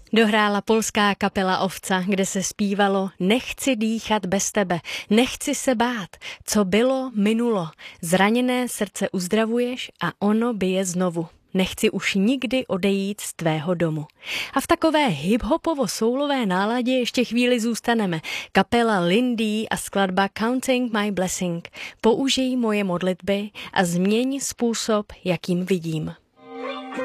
Dohrála polská kapela Ovca, kde se zpívalo Nechci dýchat bez tebe, nechci se bát, co bylo, minulo. Zraněné srdce uzdravuješ a ono bije znovu. Nechci už nikdy odejít z tvého domu. A v takové hip-hopovo-soulové náladě ještě chvíli zůstaneme. Kapela Lindy a skladba Counting My Blessing. Použij moje modlitby a změň způsob, jakým vidím.